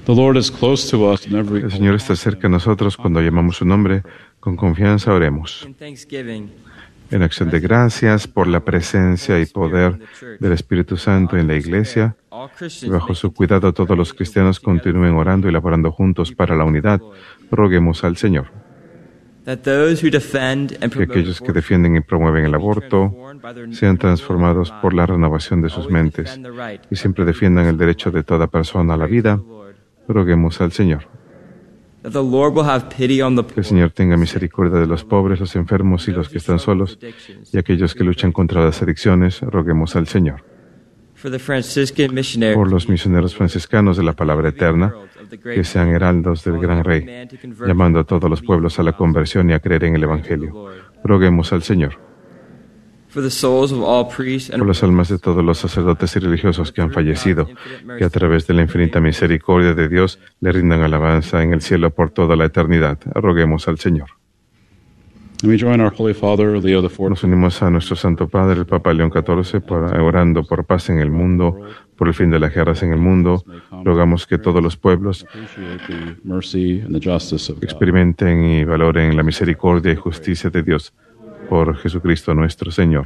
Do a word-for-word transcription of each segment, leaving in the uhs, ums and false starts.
El Señor está cerca de nosotros cuando llamamos su nombre. Con confianza oremos. En acción de gracias por la presencia y poder del Espíritu Santo en la Iglesia, y bajo su cuidado todos los cristianos continúen orando y laborando juntos para la unidad, roguemos al Señor. Que aquellos que defienden y promueven el aborto sean transformados por la renovación de sus mentes y siempre defiendan el derecho de toda persona a la vida, roguemos al Señor. Que el Señor tenga misericordia de los pobres, los enfermos y los que están solos, y aquellos que luchan contra las adicciones, roguemos al Señor. Por los misioneros franciscanos de la palabra eterna, que sean heraldos del gran Rey, llamando a todos los pueblos a la conversión y a creer en el Evangelio, roguemos al Señor. Por las almas de todos los sacerdotes y religiosos que han fallecido, que a través de la infinita misericordia de Dios le rindan alabanza en el cielo por toda la eternidad, roguemos al Señor. Nos unimos a nuestro Santo Padre, el Papa León catorce, para, orando por paz en el mundo, por el fin de las guerras en el mundo. Rogamos que todos los pueblos experimenten y valoren la misericordia y justicia de Dios. Por Jesucristo nuestro Señor.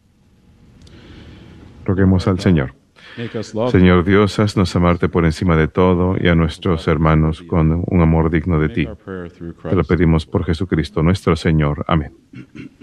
Roguemos al Señor. Señor Dios, haznos amarte por encima de todo y a nuestros hermanos con un amor digno de ti. Te lo pedimos por Jesucristo nuestro Señor. Amén.